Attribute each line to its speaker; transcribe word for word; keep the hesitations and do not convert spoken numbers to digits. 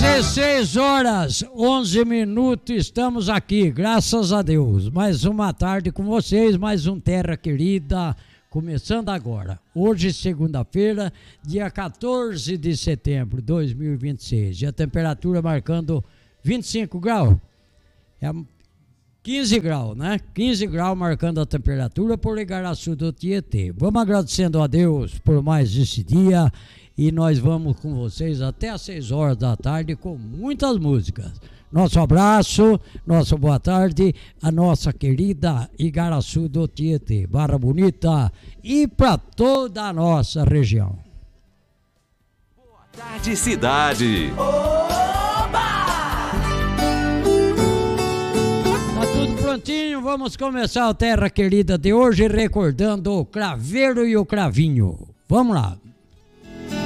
Speaker 1: dezesseis horas, onze minutos, estamos aqui, graças a Deus. Mais uma tarde com vocês, mais um Terra Querida, começando agora. Hoje, segunda-feira, dia quatorze de setembro de dois mil e vinte e seis. E a temperatura marcando vinte e cinco graus. É quinze graus, né? quinze graus marcando a temperatura por Igaraçu do Tietê. Vamos agradecendo a Deus por mais esse dia. E nós vamos com vocês até às seis horas da tarde com muitas músicas. Nosso abraço, nossa boa tarde, a nossa querida Igaraçu do Tietê, Barra Bonita e para toda a nossa região.
Speaker 2: Boa tarde, cidade.
Speaker 1: Oba! Tá tudo prontinho, vamos começar o Terra Querida de hoje recordando o Craveiro e o Cravinho. Vamos lá.